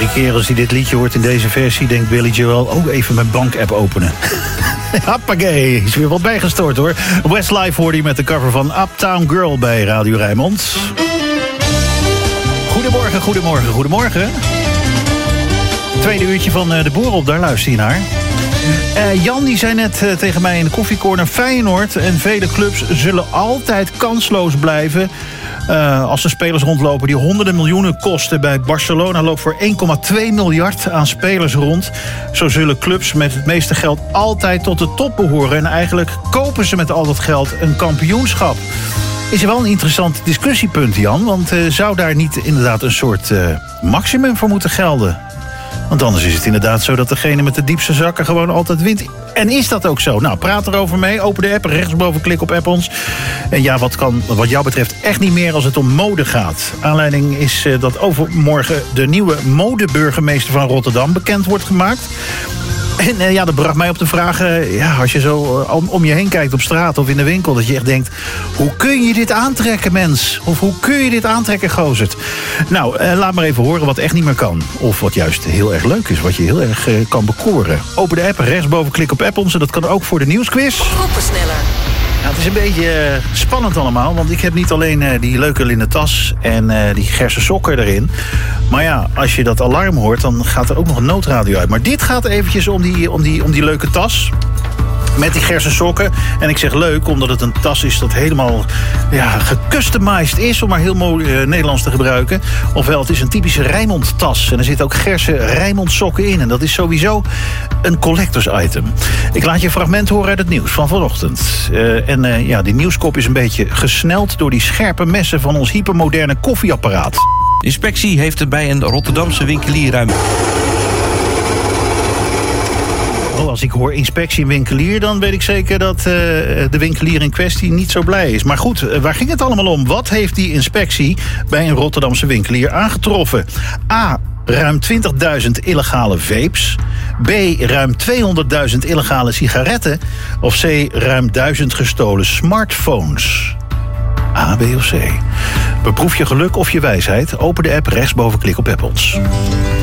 Iedere keer als hij dit liedje hoort in deze versie, denkt Billy Joel, oh, even mijn bank-app openen. Hoppakee, is weer wat bijgestort hoor. Westlife hoorde je met de cover van Uptown Girl bij Radio Rijnmond. Goedemorgen. Tweede uurtje van de Boerop, daar luister je naar. Jan die zei net tegen mij in de koffiecorner, Feyenoord en vele clubs zullen altijd kansloos blijven. Als er spelers rondlopen die honderden miljoenen kosten. Bij Barcelona loopt voor 1,2 miljard aan spelers rond. Zo zullen clubs met het meeste geld altijd tot de top behoren. En eigenlijk kopen ze met al dat geld een kampioenschap. Is er wel een interessant discussiepunt, Jan. Want zou daar niet inderdaad een soort maximum voor moeten gelden? Want anders is het inderdaad zo dat degene met de diepste zakken gewoon altijd wint. En is dat ook zo? Nou, praat erover mee. Open de app, rechtsboven klik op app ons. En ja, wat kan wat jou betreft echt niet meer als het om mode gaat. Aanleiding is dat overmorgen de nieuwe modeburgemeester van Rotterdam bekend wordt gemaakt. En ja, dat bracht mij op de vraag, als je zo om je heen kijkt op straat of in de winkel, dat je echt denkt, hoe kun je dit aantrekken, mens? Of hoe kun je dit aantrekken, gozerd? Nou, laat maar even horen wat echt niet meer kan. Of wat juist heel erg leuk is, wat je heel erg kan bekoren. Open de app, rechtsboven klik op app ons. En dat kan ook voor de nieuwsquiz. Groepensneller. Nou, het is een beetje spannend allemaal, want ik heb niet alleen die leuke linnen tas en die gersen sokken erin. Maar ja, als je dat alarm hoort, dan gaat er ook nog een noodradio uit. Maar dit gaat eventjes om die leuke tas met die gersen sokken. En ik zeg leuk, omdat het een tas is dat helemaal gecustomized is, om maar heel mooi Nederlands te gebruiken. Ofwel, het is een typische Rijnmond tas. En er zitten ook gersen Rijnmond sokken in. En dat is sowieso een collectors item. Ik laat je een fragment horen uit het nieuws van vanochtend. Die nieuwskop is een beetje gesneld door die scherpe messen van ons hypermoderne koffieapparaat. De inspectie heeft er bij een Rotterdamse winkelier ruim... Als ik hoor inspectie en winkelier, dan weet ik zeker dat de winkelier in kwestie niet zo blij is. Maar goed, waar ging het allemaal om? Wat heeft die inspectie bij een Rotterdamse winkelier aangetroffen? A. Ruim 20.000 illegale vapes. B. Ruim 200.000 illegale sigaretten. Of C. Ruim 1000 gestolen smartphones. A, B of C. Beproef je geluk of je wijsheid. Open de app, rechtsboven klik op app ons.